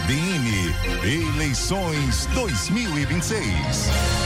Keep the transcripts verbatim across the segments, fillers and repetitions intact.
B N, eleições dois mil e vinte e seis.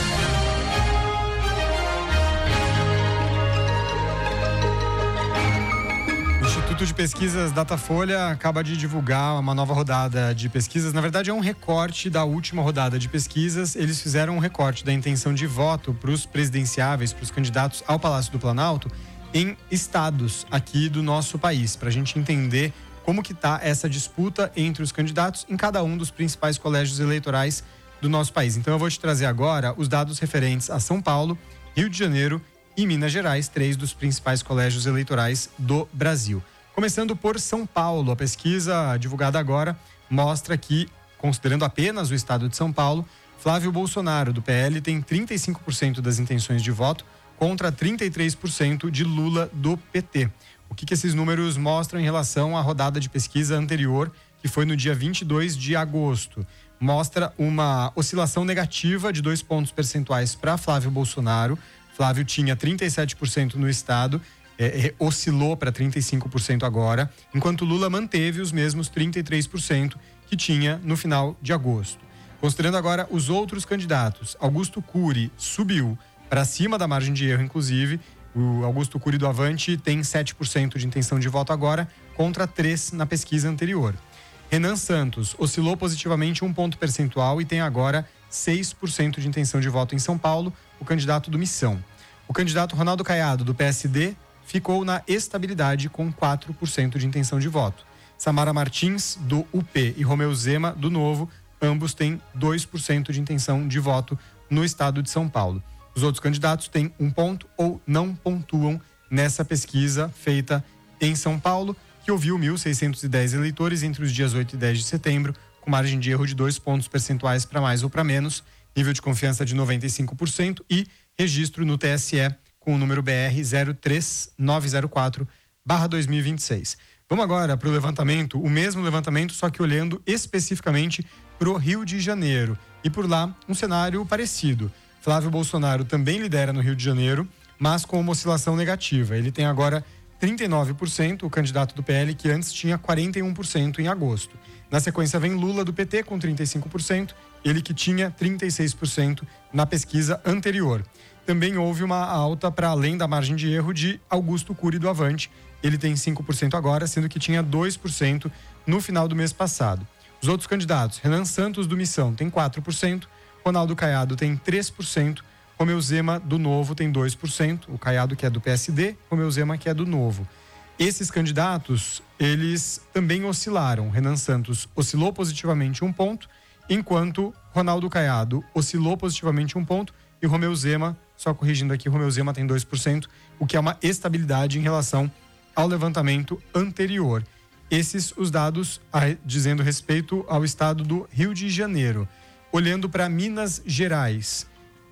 O Instituto de Pesquisas Datafolha acaba de divulgar uma nova rodada de pesquisas. Na verdade, é um recorte da última rodada de pesquisas. Eles fizeram um recorte da intenção de voto para os presidenciáveis, para os candidatos ao Palácio do Planalto, em estados aqui do nosso país, para a gente entender como que está essa disputa entre os candidatos em cada um dos principais colégios eleitorais do nosso país. Então eu vou te trazer agora os dados referentes a São Paulo, Rio de Janeiro e Minas Gerais, três dos principais colégios eleitorais do Brasil. Começando por São Paulo, a pesquisa divulgada agora mostra que, considerando apenas o estado de São Paulo, Flávio Bolsonaro, do P L, tem trinta e cinco por cento das intenções de voto contra trinta e três por cento de Lula, do P T. O que, que esses números mostram em relação à rodada de pesquisa anterior, que foi no dia vinte e dois de agosto? Mostra uma oscilação negativa de dois pontos percentuais para Flávio Bolsonaro. Flávio tinha trinta e sete por cento no estado, é, é, oscilou para trinta e cinco por cento agora, enquanto Lula manteve os mesmos trinta e três por cento que tinha no final de agosto. Considerando agora os outros candidatos, Augusto Cury subiu para cima da margem de erro, inclusive. O Augusto Cury do Avante tem sete por cento de intenção de voto agora, contra três por cento na pesquisa anterior. Renan Santos oscilou positivamente um ponto percentual e tem agora seis por cento de intenção de voto em São Paulo, o candidato do Missão. O candidato Ronaldo Caiado, do P S D, ficou na estabilidade com quatro por cento de intenção de voto. Samara Martins, do U P, e Romeu Zema, do Novo, ambos têm dois por cento de intenção de voto no estado de São Paulo. Os outros candidatos têm um ponto ou não pontuam nessa pesquisa feita em São Paulo, que ouviu mil seiscentos e dez eleitores entre os dias oito e dez de setembro, com margem de erro de dois pontos percentuais para mais ou para menos, nível de confiança de noventa e cinco por cento e registro no T S E com o número B R zero três nove zero quatro barra dois mil e vinte e seis. Vamos agora para o levantamento, o mesmo levantamento, só que olhando especificamente para o Rio de Janeiro. E por lá, um cenário parecido. Flávio Bolsonaro também lidera no Rio de Janeiro, mas com uma oscilação negativa. Ele tem agora trinta e nove por cento, o candidato do P L, que antes tinha quarenta e um por cento em agosto. Na sequência vem Lula, do P T, com trinta e cinco por cento, ele que tinha trinta e seis por cento na pesquisa anterior. Também houve uma alta para além da margem de erro de Augusto Cury, do Avante. Ele tem cinco por cento agora, sendo que tinha dois por cento no final do mês passado. Os outros candidatos, Renan Santos, do Missão, tem quatro por cento, Ronaldo Caiado tem três por cento, Romeu Zema, do Novo, tem dois por cento, o Caiado, que é do P S D, Romeu Zema, que é do Novo. Esses candidatos, eles também oscilaram. Renan Santos oscilou positivamente um ponto, enquanto Ronaldo Caiado oscilou positivamente um ponto e Romeu Zema, só corrigindo aqui, Romeu Zema tem dois por cento, o que é uma estabilidade em relação ao levantamento anterior. Esses os dados a, dizendo respeito ao estado do Rio de Janeiro. Olhando para Minas Gerais,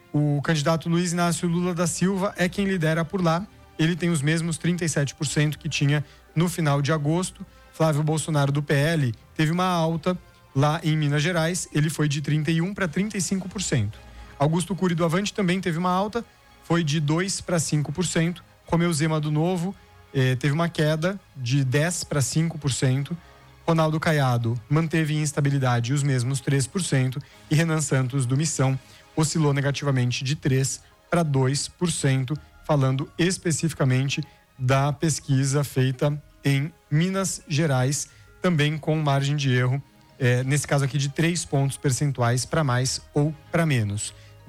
o candidato Luiz Inácio Lula da Silva é quem lidera por lá. Ele tem os mesmos trinta e sete por cento que tinha no final de agosto. Flávio Bolsonaro, do P L, teve uma alta lá em Minas Gerais. Ele foi de trinta e um por cento para trinta e cinco por cento. Augusto Cury, do Avante, também teve uma alta, foi de dois por cento para cinco por cento. Romeu Zema, do Novo, eh, teve uma queda de dez por cento para cinco por cento. Ronaldo Caiado manteve em instabilidade os mesmos três por cento e Renan Santos, do Missão, oscilou negativamente de três por cento para dois por cento, falando especificamente da pesquisa feita em Minas Gerais, também com margem de erro, eh, nesse caso aqui de três pontos percentuais para mais ou para menos.